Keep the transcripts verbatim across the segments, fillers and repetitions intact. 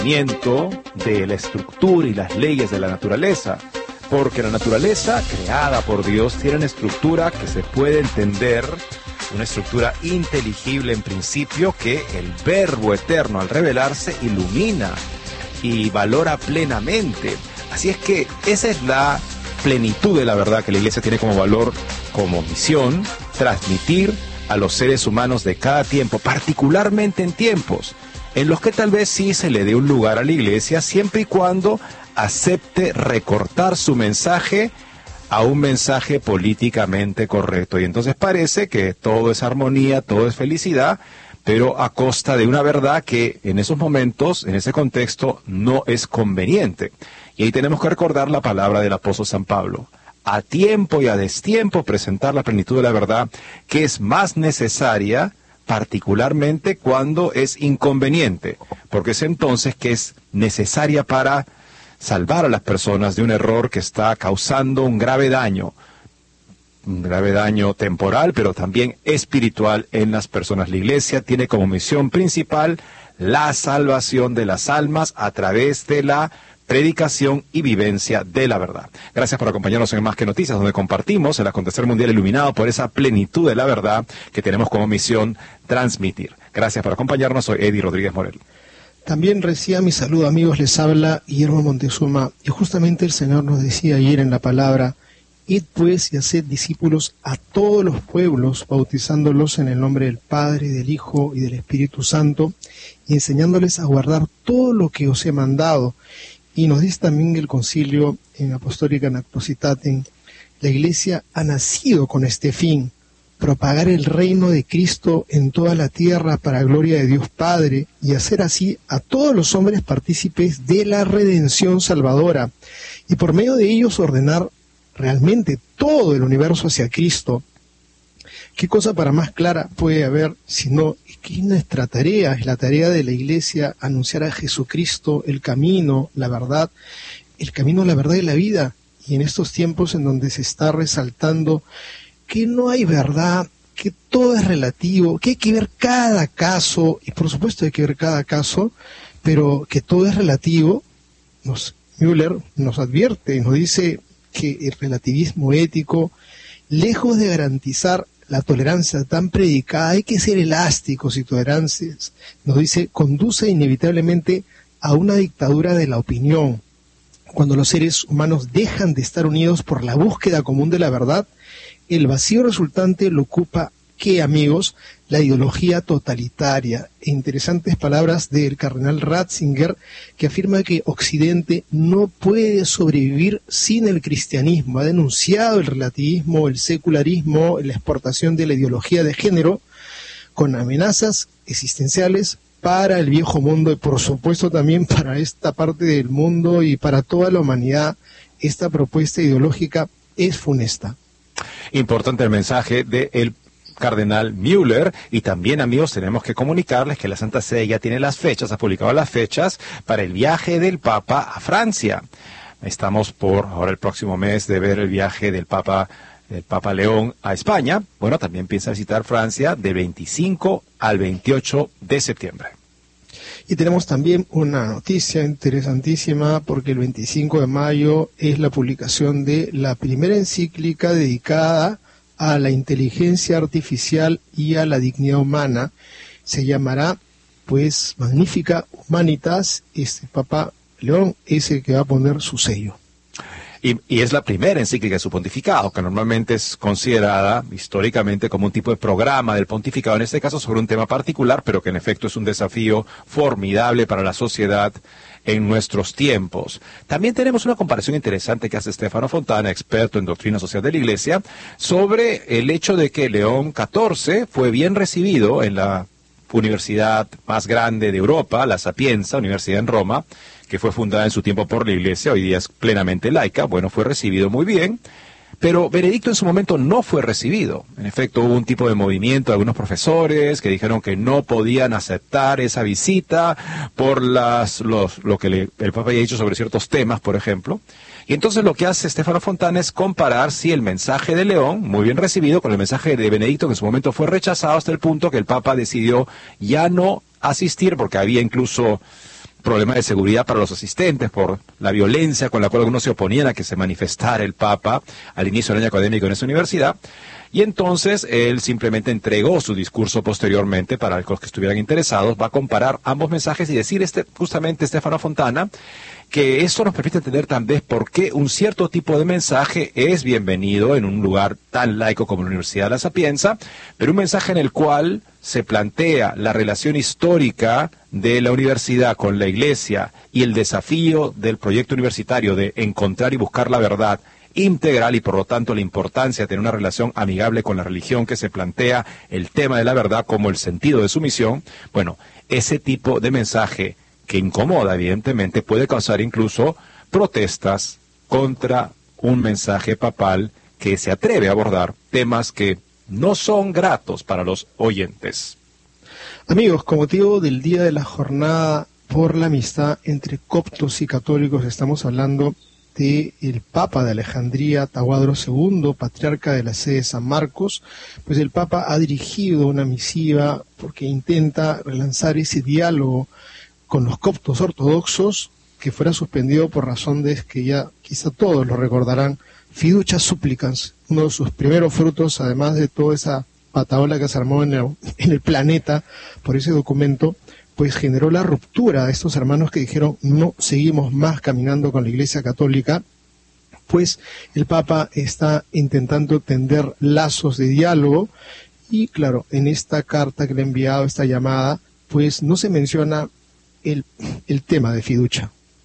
de la estructura y las leyes de la naturaleza, porque la naturaleza creada por Dios tiene una estructura que se puede entender, una estructura inteligible en principio, que el Verbo eterno al revelarse ilumina y valora plenamente. Así es que esa es la plenitud de la verdad que la Iglesia tiene como valor, como misión, transmitir a los seres humanos de cada tiempo, particularmente en tiempos en los que tal vez sí se le dé un lugar a la Iglesia, siempre y cuando acepte recortar su mensaje a un mensaje políticamente correcto. Y entonces parece que todo es armonía, todo es felicidad, pero a costa de una verdad que en esos momentos, en ese contexto, no es conveniente. Y ahí tenemos que recordar la palabra del apóstol San Pablo: a tiempo y a destiempo presentar la plenitud de la verdad, que es más necesaria particularmente cuando es inconveniente, porque es entonces que es necesaria para salvar a las personas de un error que está causando un grave daño, un grave daño temporal, pero también espiritual en las personas. La Iglesia tiene como misión principal la salvación de las almas a través de la predicación y vivencia de la verdad. Gracias por acompañarnos en Más que Noticias, donde compartimos el acontecer mundial iluminado por esa plenitud de la verdad que tenemos como misión transmitir. Gracias por acompañarnos. Soy Eddie Rodríguez Morel. También reciba mi saludo, amigos. Les habla Guillermo Montezuma. Y justamente el Señor nos decía ayer en la palabra: id pues y haced discípulos a todos los pueblos, bautizándolos en el nombre del Padre, del Hijo y del Espíritu Santo, y enseñándoles a guardar todo lo que os he mandado. Y nos dice también el concilio en Apostólica Nactositatem: la Iglesia ha nacido con este fin, propagar el reino de Cristo en toda la tierra para gloria de Dios Padre, y hacer así a todos los hombres partícipes de la redención salvadora, y por medio de ellos ordenar realmente todo el universo hacia Cristo. ¿Qué cosa para más clara puede haber sino que es nuestra tarea, es la tarea de la Iglesia, anunciar a Jesucristo, el camino, la verdad, el camino, la verdad y la vida? Y en estos tiempos en donde se está resaltando que no hay verdad, que todo es relativo, que hay que ver cada caso, y por supuesto hay que ver cada caso, pero que todo es relativo, nos, Müller nos advierte y nos dice que el relativismo ético, lejos de garantizar la tolerancia tan predicada, hay que ser elásticos y tolerantes, nos dice, conduce inevitablemente a una dictadura de la opinión. Cuando los seres humanos dejan de estar unidos por la búsqueda común de la verdad, el vacío resultante lo ocupa, ¿qué, amigos? La ideología totalitaria. E interesantes palabras del cardenal Ratzinger, que afirma que Occidente no puede sobrevivir sin el cristianismo. Ha denunciado el relativismo, el secularismo, la exportación de la ideología de género, con amenazas existenciales para el viejo mundo y por supuesto también para esta parte del mundo y para toda la humanidad. Esta propuesta ideológica es funesta. Importante el mensaje del cardenal Müller, y también, amigos, tenemos que comunicarles que la Santa Sede ya tiene las fechas, ha publicado las fechas para el viaje del Papa a Francia. Estamos por ahora el próximo mes de ver el viaje del Papa, del Papa León a España. Bueno, también piensa visitar Francia del veinticinco al veintiocho de septiembre. Y tenemos también una noticia interesantísima, porque el veinticinco de mayo es la publicación de la primera encíclica dedicada a la inteligencia artificial y a la dignidad humana. Se llamará, pues, Magnificat Humanitas. Este Papa León es el que va a poner su sello. Y, y es la primera encíclica de su pontificado, que normalmente es considerada históricamente como un tipo de programa del pontificado, en este caso sobre un tema particular, pero que en efecto es un desafío formidable para la sociedad en nuestros tiempos. También tenemos una comparación interesante que hace Stefano Fontana, experto en doctrina social de la Iglesia, sobre el hecho de que León catorce fue bien recibido en la universidad más grande de Europa, la Sapienza, Universidad en Roma, que fue fundada en su tiempo por la Iglesia, hoy día es plenamente laica. Bueno, fue recibido muy bien, pero Benedicto en su momento no fue recibido. En efecto, hubo un tipo de movimiento de algunos profesores que dijeron que no podían aceptar esa visita por las, los, lo que le, el Papa había dicho sobre ciertos temas, por ejemplo. Y entonces lo que hace Stefano Fontana es comparar si el mensaje de León, muy bien recibido, con el mensaje de Benedicto, que en su momento fue rechazado hasta el punto que el Papa decidió ya no asistir, porque había incluso problemas de seguridad para los asistentes por la violencia con la cual algunos se oponían a que se manifestara el Papa al inicio del año académico en esa universidad. Y entonces él simplemente entregó su discurso posteriormente para los que estuvieran interesados. Va a comparar ambos mensajes y decir este, justamente Stefano Fontana que eso nos permite entender también por qué un cierto tipo de mensaje es bienvenido en un lugar tan laico como la Universidad de la Sapienza, pero un mensaje en el cual se plantea la relación histórica de la universidad con la Iglesia y el desafío del proyecto universitario de encontrar y buscar la verdad integral y por lo tanto la importancia de tener una relación amigable con la religión que se plantea el tema de la verdad como el sentido de su misión. Bueno, ese tipo de mensaje que incomoda evidentemente puede causar incluso protestas contra un mensaje papal que se atreve a abordar temas que no son gratos para los oyentes. Amigos, con motivo del día de la jornada por la amistad entre coptos y católicos, estamos hablando de el Papa de Alejandría, Tahuadro segundo, patriarca de la sede de San Marcos. Pues el Papa ha dirigido una misiva porque intenta relanzar ese diálogo con los coptos ortodoxos, que fuera suspendido por razón de que ya quizá todos lo recordarán, Fiducia Supplicans, uno de sus primeros frutos, además de toda esa pataola que se armó en el, en el planeta por ese documento, pues generó la ruptura de estos hermanos que dijeron no seguimos más caminando con la Iglesia Católica. Pues el Papa está intentando tender lazos de diálogo y claro, en esta carta que le ha enviado, esta llamada, pues no se menciona el, el tema de Fiducia.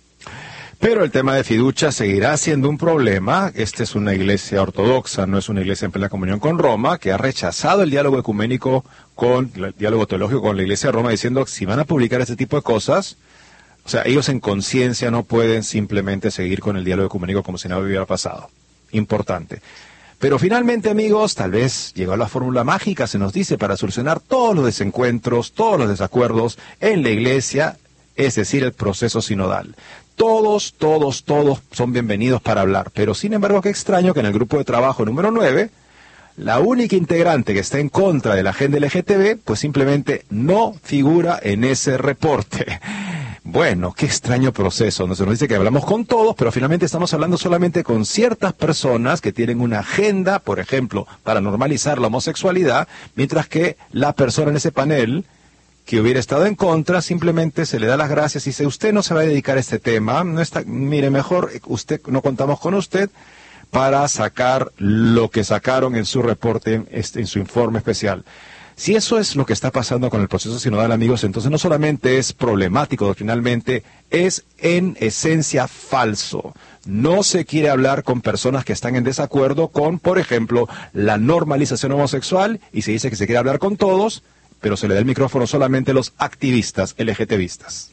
Pero el tema de Fiducia seguirá siendo un problema. Esta es una iglesia ortodoxa, no es una iglesia en plena comunión con Roma, que ha rechazado el diálogo ecuménico con el diálogo teológico con la Iglesia de Roma, diciendo que si van a publicar este tipo de cosas, o sea, ellos en conciencia no pueden simplemente seguir con el diálogo ecuménico como si nada hubiera pasado. Importante. Pero finalmente, amigos, tal vez llegó la fórmula mágica, se nos dice, para solucionar todos los desencuentros, todos los desacuerdos en la iglesia, es decir, el proceso sinodal. Todos, todos, todos son bienvenidos para hablar, pero sin embargo, qué extraño que en el grupo de trabajo número nueve, la única integrante que está en contra de la agenda L G T B, pues simplemente no figura en ese reporte. Bueno, qué extraño proceso, donde se nos dice que hablamos con todos, pero finalmente estamos hablando solamente con ciertas personas que tienen una agenda, por ejemplo, para normalizar la homosexualidad, mientras que la persona en ese panel que hubiera estado en contra, simplemente se le da las gracias y dice, usted no se va a dedicar a este tema, no está, mire, mejor usted, no contamos con usted para sacar lo que sacaron en su reporte, en su informe especial. Si eso es lo que está pasando con el proceso sinodal, amigos, entonces no solamente es problemático doctrinalmente, es en esencia falso. No se quiere hablar con personas que están en desacuerdo con, por ejemplo, la normalización homosexual, y se dice que se quiere hablar con todos, pero se le da el micrófono solamente a los activistas L G T B istas.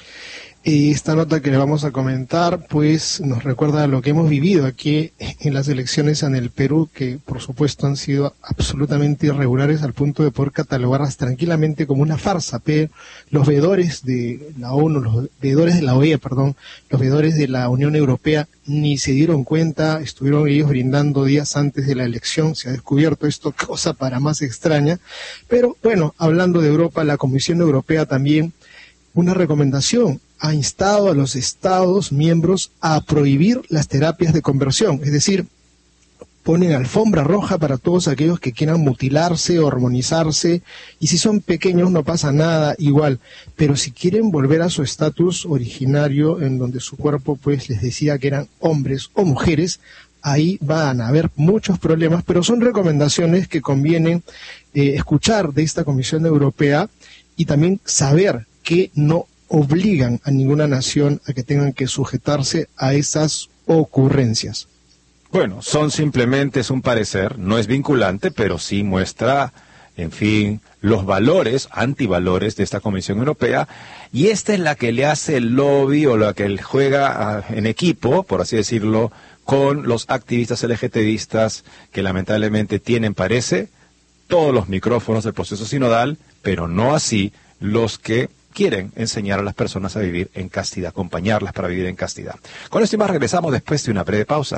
Y esta nota que le vamos a comentar, pues nos recuerda lo que hemos vivido aquí en las elecciones en el Perú, que por supuesto han sido absolutamente irregulares al punto de poder catalogarlas tranquilamente como una farsa. Pero los veedores de la ONU, los veedores de la O E A, perdón, los veedores de la Unión Europea ni se dieron cuenta, estuvieron ellos brindando días antes de la elección, se ha descubierto esto, cosa para más extraña. Pero bueno, hablando de Europa, la Comisión Europea también, una recomendación, ha instado a los Estados miembros a prohibir las terapias de conversión, es decir, ponen alfombra roja para todos aquellos que quieran mutilarse, hormonizarse, y si son pequeños no pasa nada igual, pero si quieren volver a su estatus originario, en donde su cuerpo pues les decía que eran hombres o mujeres, ahí van a haber muchos problemas, pero son recomendaciones que conviene eh, escuchar de esta Comisión Europea y también saber que no obligan a ninguna nación a que tengan que sujetarse a esas ocurrencias. Bueno, son simplemente, es un parecer, no es vinculante, pero sí muestra, en fin, los valores, antivalores de esta Comisión Europea, y esta es la que le hace el lobby o la que juega en equipo, por así decirlo, con los activistas L G T B istas que lamentablemente tienen, parece, todos los micrófonos del proceso sinodal, pero no así los que quieren enseñar a las personas a vivir en castidad, acompañarlas para vivir en castidad. Con esto y más regresamos después de una breve pausa.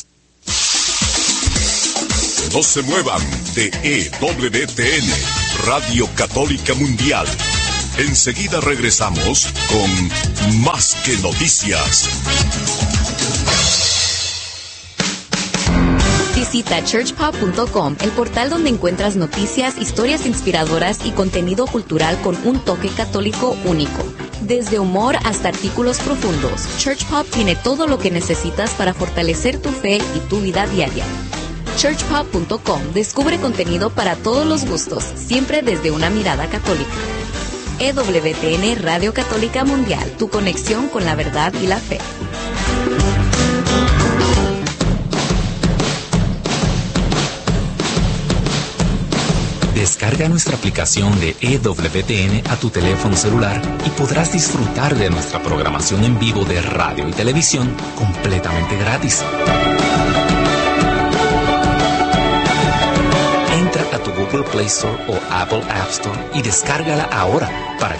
No se muevan de E W T N, Radio Católica Mundial. Enseguida regresamos con Más que Noticias. Visita church pop punto com, el portal donde encuentras noticias, historias inspiradoras y contenido cultural con un toque católico único. Desde humor hasta artículos profundos, Church Pop tiene todo lo que necesitas para fortalecer tu fe y tu vida diaria. church pop punto com descubre contenido para todos los gustos, siempre desde una mirada católica. E W T N Radio Católica Mundial, tu conexión con la verdad y la fe. Descarga nuestra aplicación de E W T N a tu teléfono celular y podrás disfrutar de nuestra programación en vivo de radio y televisión completamente gratis. Entra a tu Google Play Store o Apple App Store y descárgala ahora para